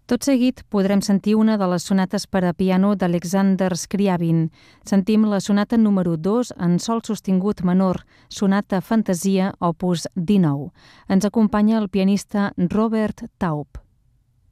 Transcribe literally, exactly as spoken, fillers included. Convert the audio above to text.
Tot seguit podrem sentir una de les sonates per a piano d'Alexander Scriabin. Sentim la sonata número dos en sol sostingut menor, sonata fantasia opus dinou. Ens acompanya el pianista Robert Taub.